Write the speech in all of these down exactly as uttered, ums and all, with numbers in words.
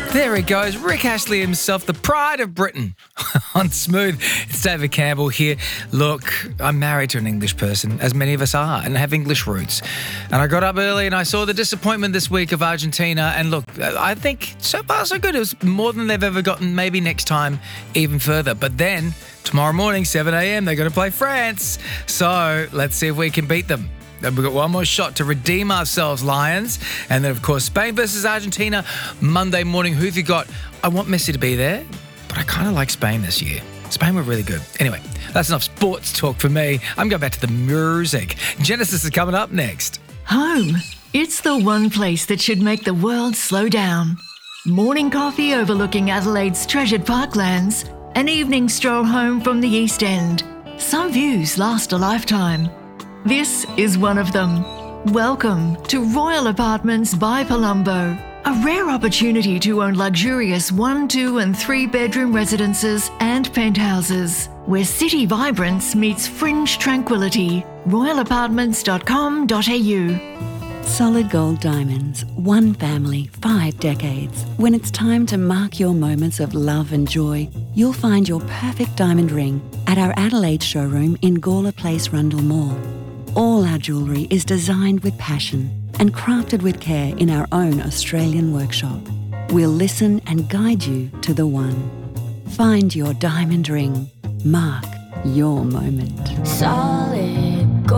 There he goes, Rick Astley himself, the pride of Britain. On Smooth, it's David Campbell here. Look, I'm married to an English person, as many of us are, and have English roots. And I got up early and I saw the disappointment this week of Argentina. And look, I think so far so good. It was more than they've ever gotten, maybe next time even further. But then, tomorrow morning, seven a.m, they're going to play France. So let's see if we can beat them. We've got one more shot to redeem ourselves, Lions. And then, of course, Spain versus Argentina, Monday morning. Who have you got? I want Messi to be there, but I kind of like Spain this year. Spain were really good. Anyway, that's enough sports talk for me. I'm going back to the music. Genesis is coming up next. Home. It's the one place that should make the world slow down. Morning coffee overlooking Adelaide's treasured parklands. An evening stroll home from the East End. Some views last a lifetime. This is one of them. Welcome to Royal Apartments by Palumbo, a rare opportunity to own luxurious one, two and three bedroom residences and penthouses, where city vibrance meets fringe tranquility. royal apartments dot com dot a u. Solid Gold Diamonds, one family, five decades. When it's time to mark your moments of love and joy, you'll find your perfect diamond ring at our Adelaide showroom in Gawler Place, Rundle Mall. All our jewellery is designed with passion and crafted with care in our own Australian workshop. We'll listen and guide you to the one. Find your diamond ring. Mark your moment. Solid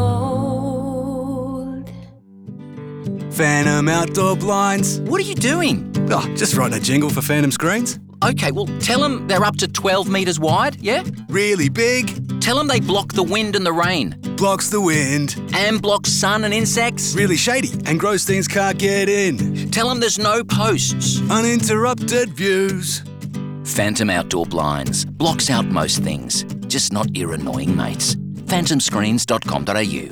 Gold. Phantom Outdoor Blinds. What are you doing? Oh, just writing a jingle for Phantom Screens. Okay, well, tell them they're up to twelve metres wide, yeah? Really big. Tell them they block the wind and the rain. Blocks the wind. And blocks sun and insects. Really shady, and gross things can't get in. Tell them there's no posts. Uninterrupted views. Phantom Outdoor Blinds. Blocks out most things, just not your annoying mates. phantom screens dot com dot a u.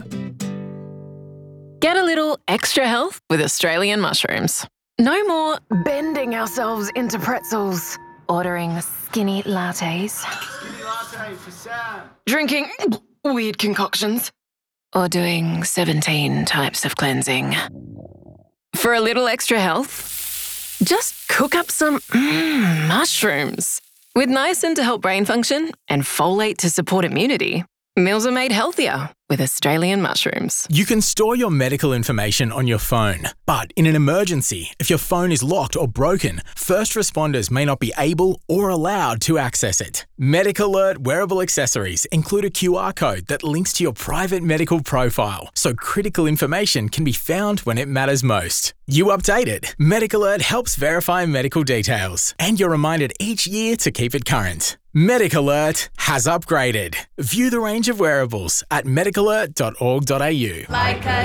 Get a little extra health with Australian mushrooms. No more bending ourselves into pretzels, ordering skinny lattes, Skinny latte for Sam. drinking weird concoctions, or doing seventeen types of cleansing. For a little extra health, just cook up some mm, mushrooms. With niacin to help brain function and folate to support immunity, meals are made healthier with Australian mushrooms. You can store your medical information on your phone, but in an emergency, if your phone is locked or broken, first responders may not be able or allowed to access it. MedicAlert wearable accessories include a Q R code that links to your private medical profile, so critical information can be found when it matters most. You update it. MedicAlert helps verify medical details, and you're reminded each year to keep it current. MedicAlert has upgraded. View the range of wearables at medic alert dot org dot a u. Like a